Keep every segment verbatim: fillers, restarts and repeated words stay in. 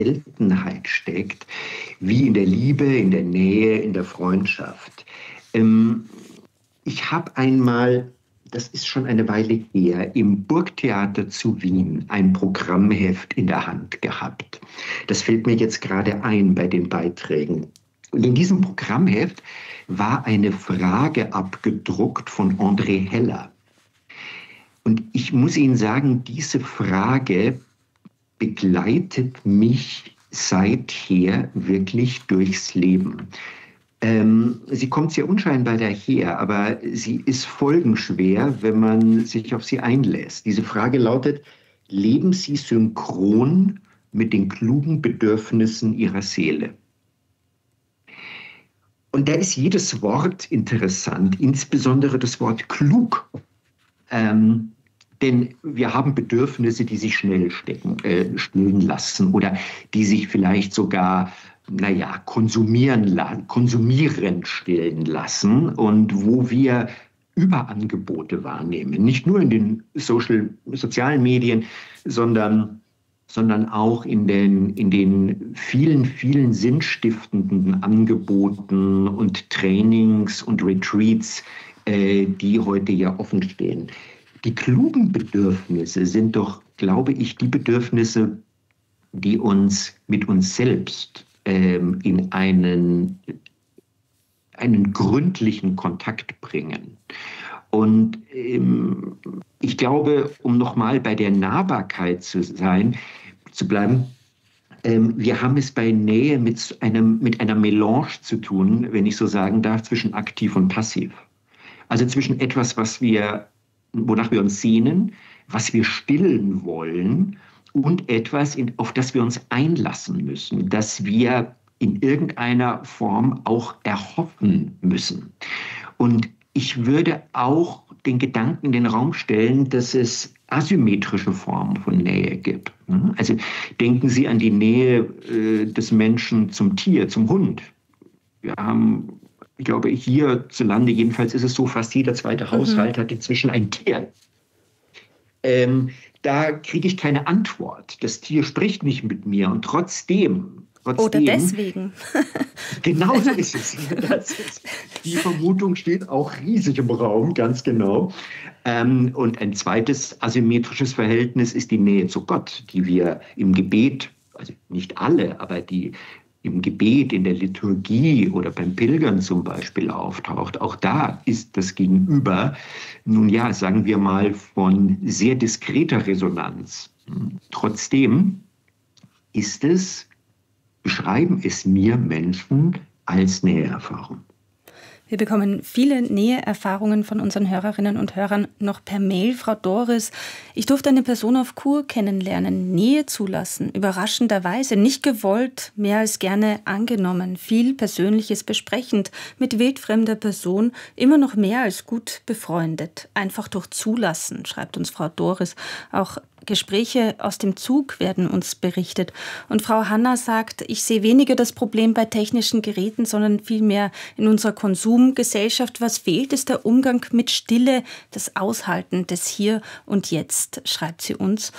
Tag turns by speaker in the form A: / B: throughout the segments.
A: Seltenheit steckt, wie in der Liebe, in der Nähe, in der Freundschaft. Ähm, ich habe einmal, das ist schon eine Weile her, im Burgtheater zu Wien ein Programmheft in der Hand gehabt. Das fällt mir jetzt gerade ein bei den Beiträgen. Und in diesem Programmheft war eine Frage abgedruckt von André Heller. Und ich muss Ihnen sagen, diese Frage begleitet mich seither wirklich durchs Leben. Ähm, sie kommt sehr unscheinbar daher, aber sie ist folgenschwer, wenn man sich auf sie einlässt. Diese Frage lautet: Leben Sie synchron mit den klugen Bedürfnissen Ihrer Seele? Und da ist jedes Wort interessant, insbesondere das Wort klug. Ähm, denn wir haben Bedürfnisse, die sich schnell stecken, äh, stillen lassen oder die sich vielleicht sogar, naja, konsumieren, konsumieren stillen lassen und wo wir Überangebote wahrnehmen. Nicht nur in den Social, sozialen Medien, sondern, sondern auch in den, in den vielen, vielen sinnstiftenden Angeboten und Trainings und Retreats, äh, die heute ja offen stehen. Die klugen Bedürfnisse sind doch, glaube ich, die Bedürfnisse, die uns mit uns selbst ähm, in einen, einen gründlichen Kontakt bringen. Und ähm, ich glaube, um nochmal bei der Nahbarkeit zu sein, zu bleiben, ähm, wir haben es bei Nähe mit, einem, mit einer Melange zu tun, wenn ich so sagen darf, zwischen aktiv und passiv. Also zwischen etwas, was wir wonach wir uns sehnen, was wir stillen wollen und etwas, auf das wir uns einlassen müssen, das wir in irgendeiner Form auch erhoffen müssen. Und ich würde auch den Gedanken in den Raum stellen, dass es asymmetrische Formen von Nähe gibt. Also denken Sie an die Nähe des Menschen zum Tier, zum Hund. Wir haben, ich glaube, hierzulande jedenfalls ist es so, fast jeder zweite mhm. Haushalt hat inzwischen ein Tier. Ähm, da kriege ich keine Antwort. Das Tier spricht nicht mit mir und trotzdem... trotzdem
B: Oder deswegen.
A: Genau so ist es. Das ist, die Vermutung steht auch riesig im Raum, ganz genau. Ähm, und ein zweites asymmetrisches Verhältnis ist die Nähe zu Gott, die wir im Gebet, also nicht alle, aber die im Gebet, in der Liturgie oder beim Pilgern zum Beispiel auftaucht. Auch da ist das Gegenüber, nun ja, sagen wir mal, von sehr diskreter Resonanz. Trotzdem ist es, beschreiben es mir Menschen als Näheerfahrung.
B: Wir bekommen viele Näheerfahrungen von unseren Hörerinnen und Hörern noch per Mail. Frau Doris, ich durfte eine Person auf Kur kennenlernen, Nähe zulassen, überraschenderweise, nicht gewollt, mehr als gerne angenommen, viel Persönliches besprechend, mit wildfremder Person, immer noch mehr als gut befreundet. Einfach durch Zulassen, schreibt uns Frau Doris. Auch Gespräche aus dem Zug werden uns berichtet. Und Frau Hanna sagt, ich sehe weniger das Problem bei technischen Geräten, sondern vielmehr in unserer Konsumgesellschaft. Was fehlt, ist der Umgang mit Stille, das Aushalten des Hier und Jetzt, schreibt sie uns.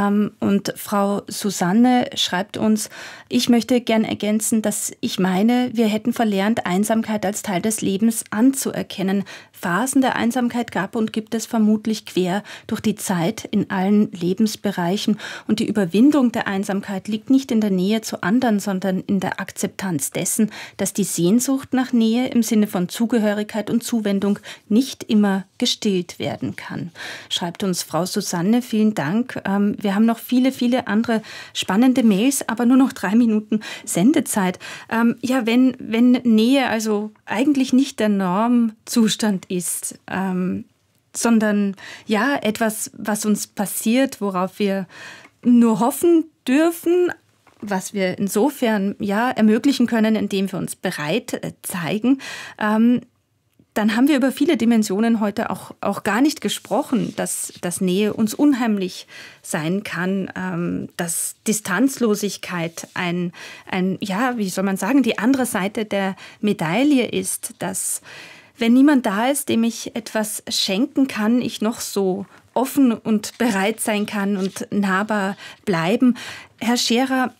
B: Und Frau Susanne schreibt uns, ich möchte gern ergänzen, dass ich meine, wir hätten verlernt, Einsamkeit als Teil des Lebens anzuerkennen. Phasen der Einsamkeit gab und gibt es vermutlich quer durch die Zeit in allen Lebensbereichen. Und die Überwindung der Einsamkeit liegt nicht in der Nähe zu anderen, sondern in der Akzeptanz dessen, dass die Sehnsucht nach Nähe im Sinne von Zugehörigkeit und Zuwendung nicht immer gestillt werden kann. Schreibt uns Frau Susanne, vielen Dank. Wir haben noch viele, viele andere spannende Mails, aber nur noch drei Minuten Sendezeit. Ja, wenn, wenn Nähe also eigentlich nicht der Normzustand ist, ähm, sondern ja, etwas, was uns passiert, worauf wir nur hoffen dürfen, was wir insofern ja ermöglichen können, indem wir uns bereit äh, zeigen, ähm, dann haben wir über viele Dimensionen heute auch, auch gar nicht gesprochen, dass, dass Nähe uns unheimlich sein kann, ähm, dass Distanzlosigkeit ein, ein, ja, wie soll man sagen, die andere Seite der Medaille ist, dass wenn niemand da ist, dem ich etwas schenken kann, ich noch so offen und bereit sein kann und nahbar bleiben. Herr Scherer,